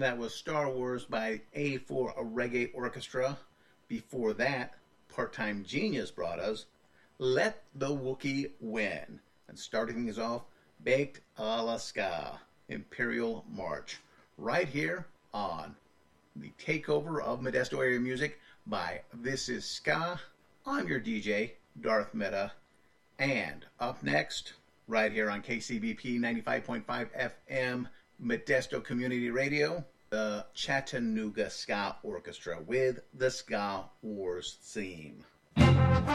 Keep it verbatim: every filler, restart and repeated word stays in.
That was Star Wars by A for a Reggae Orchestra. Before that, Part-Time Genius brought us Let the Wookiee Win. And starting things off, Baked a la Ska, Imperial March. Right here on the takeover of Modesto Area Music by This Is Ska. I'm your D J, Darth Meta. And up next, right here on K C B P ninety-five point five F M, Modesto Community Radio, the Chattanooga Ska Orchestra with the Ska Wars theme.